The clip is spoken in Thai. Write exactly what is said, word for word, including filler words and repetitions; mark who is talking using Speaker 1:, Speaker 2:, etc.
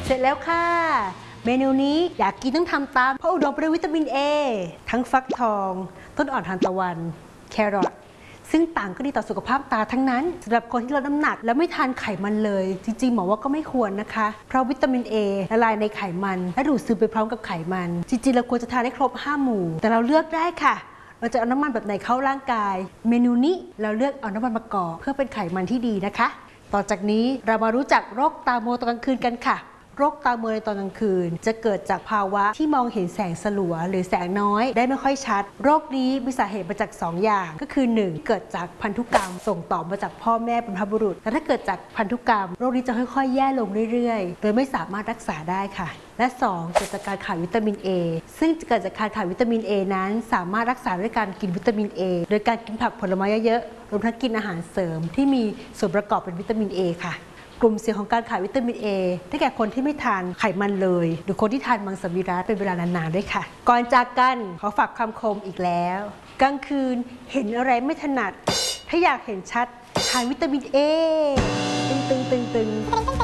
Speaker 1: เสร็จแล้วค่ะเมนูนี้อยากกินต้องทำตามเพราะอุดมไปด้วยวิตามิน A ทั้งฟักทองต้นอ่อนทานตะวันแครอทซึ่งต่างก็ดีต่อสุขภาพตาทั้งนั้นสำหรับคนที่ลดน้ำหนักและไม่ทานไขมันเลยจริงๆหมอว่าก็ไม่ควรนะคะเพราะวิตามิน A ละลายในไขมันและดูดซึมไปพร้อมกับไขมันจริงๆเราควรจะทานให้ครบห้าหมู่แต่เราเลือกได้ค่ะเราจะเอาน้ำมันแบบไหนเข้าร่างกายเมนูนี้เราเลือกเอาน้ำมันมะกอกเพื่อเป็นไขมันที่ดีนะคะต่อจากนี้เรามารู้จักโรคตามัวตอนกลางคืนกันค่ะโรคตามัวในตอนกลางคืนจะเกิดจากภาวะที่มองเห็นแสงสลัวหรือแสงน้อยได้ไม่ค่อยชัดโรคนี้มีสาเหตุมาจากสองอย่างก็คือหนึ่งเกิดจากพันธุกรรมส่งต่อมาจากพ่อแม่บรรพบุรุษแต่ถ้าเกิดจากพันธุกรรมโรคนี้จะค่อยๆแย่ลงเรื่อยๆโดยไม่สามารถรักษาได้ค่ะและสองเกิดจากการขาดวิตามิน A ซึ่งเกิดจากการขาดวิตามิน A นั้นสามารถรักษาด้วยการกินวิตามิน A โดยการกินผักผลไม้เยอะๆรวมทั้งกินอาหารเสริมที่มีส่วนประกอบเป็นวิตามิน A ค่ะกลุ่มเสี่ยงของการขาดวิตามิน A ได้แก่คนที่ไม่ทานไขมันเลยหรือคนที่ทานมังสวิรัติเป็นเวลานานๆด้วยค่ะก่อนจากกันขอฝากคำคมอีกแล้วกลางคืนเห็นอะไรไม่ถนัดถ้าอยากเห็นชัดทานวิตามิน A ตึงตึงตึงตึง